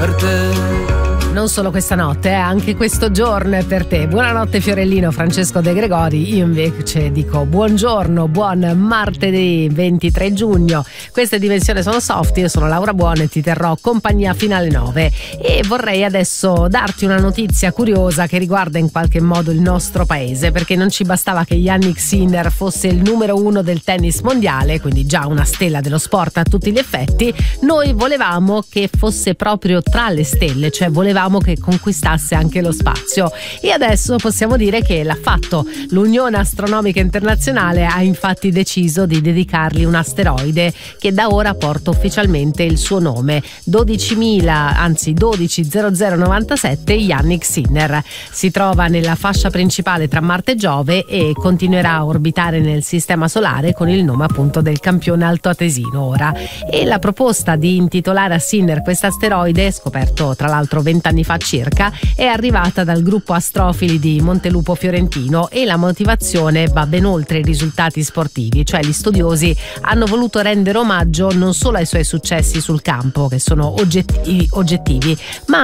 Non solo questa notte, anche questo giorno è per te. Buonanotte Fiorellino, Francesco De Gregori. Io invece dico buongiorno, buon martedì 23 giugno. Questa è Dimensione Sono Soft, io sono Laura Buono e ti terrò compagnia fino alle 9. E vorrei adesso darti una notizia curiosa che riguarda in qualche modo il nostro paese, perché non ci bastava che Jannik Sinner fosse il numero 1 del tennis mondiale, quindi già una stella dello sport a tutti gli effetti. Noi volevamo che fosse proprio tra le stelle, cioè volevamo che conquistasse anche lo spazio, e adesso possiamo dire che l'ha fatto. L'Unione Astronomica Internazionale ha infatti deciso di dedicargli un asteroide che da ora porta ufficialmente il suo nome, 12097 Jannik Sinner. Si trova nella fascia principale tra Marte e Giove e continuerà a orbitare nel sistema solare con il nome appunto del campione altoatesino ora. E la proposta di intitolare a Sinner questo asteroide, scoperto tra l'altro 20 anni fa circa, è arrivata dal gruppo astrofili di Montelupo Fiorentino, e la motivazione va ben oltre i risultati sportivi, cioè gli studiosi hanno voluto rendere omaggio non solo ai suoi successi sul campo, che sono oggettivi, ma